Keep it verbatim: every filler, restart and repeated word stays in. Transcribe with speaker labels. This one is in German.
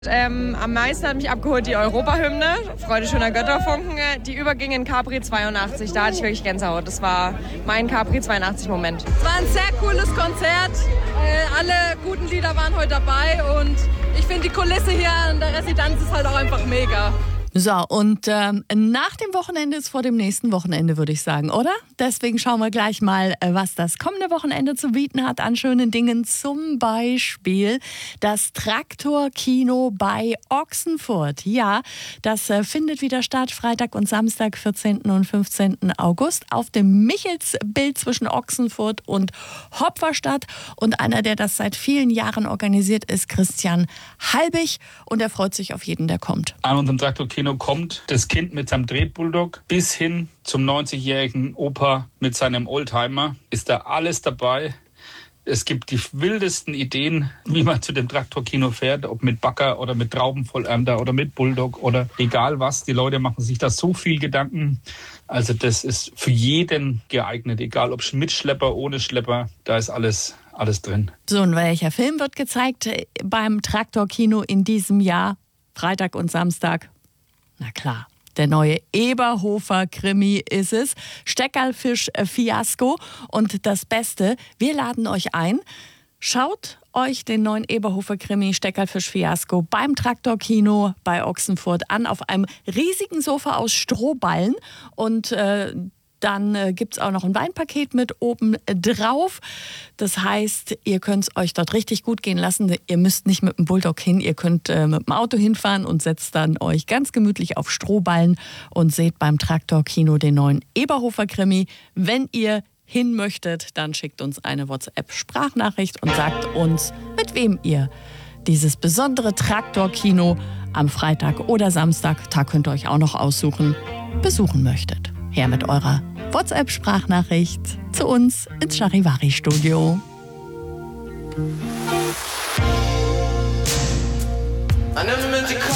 Speaker 1: Ähm, am meisten hat mich abgeholt die Europahymne, Freude schöner Götterfunken. Die überging in Capri zweiundachtzig, da hatte ich wirklich Gänsehaut. Das war mein Capri zweiundachtzig-Moment.
Speaker 2: Es war ein sehr cooles Konzert. Äh, alle guten Lieder waren heute dabei und ich finde die Kulisse hier in der Residenz ist halt auch einfach mega.
Speaker 3: So, und ähm, nach dem Wochenende ist vor dem nächsten Wochenende, würde ich sagen, oder? Deswegen schauen wir gleich mal, was das kommende Wochenende zu bieten hat an schönen Dingen. Zum Beispiel das Traktor-Kino bei Ochsenfurt. Ja, das äh, findet wieder statt, Freitag und Samstag, vierzehnten und fünfzehnten August, auf dem Michelsbild zwischen Ochsenfurt und Hopferstadt. Und einer, der das seit vielen Jahren organisiert, ist Christian Halbig. Und er freut sich auf jeden, der kommt.
Speaker 4: An unserem Traktor-Kino kommt das Kind mit seinem Drehbulldog bis hin zum neunzigjährigen Opa mit seinem Oldtimer. Ist da alles dabei. Es gibt die wildesten Ideen, wie man zu dem Traktor-Kino fährt, ob mit Bagger oder mit Traubenvollernter oder mit Bulldog oder egal was. Die Leute machen sich da so viel Gedanken. Also das ist für jeden geeignet, egal ob mit Schlepper, ohne Schlepper, da ist alles, alles drin.
Speaker 3: So, und welcher Film wird gezeigt beim Traktor-Kino in diesem Jahr? Freitag und Samstag? Na klar, der neue Eberhofer-Krimi ist es. Steckerlfisch-Fiasko. Und das Beste, wir laden euch ein. Schaut euch den neuen Eberhofer-Krimi Steckerlfisch-Fiasko beim Traktor-Kino bei Ochsenfurt an, auf einem riesigen Sofa aus Strohballen. Und äh, dann äh, gibt es auch noch ein Weinpaket mit oben drauf. Das heißt, ihr könnt es euch dort richtig gut gehen lassen. Ihr müsst nicht mit dem Bulldog hin, ihr könnt äh, mit dem Auto hinfahren und setzt dann euch ganz gemütlich auf Strohballen und seht beim Traktor-Kino den neuen Eberhofer-Krimi. Wenn ihr hin möchtet, dann schickt uns eine WhatsApp-Sprachnachricht und sagt uns, mit wem ihr dieses besondere Traktor-Kino am Freitag oder Samstag, da könnt ihr euch auch noch aussuchen, besuchen möchtet. Her mit eurer WhatsApp-Sprachnachricht zu uns ins Charivari-Studio.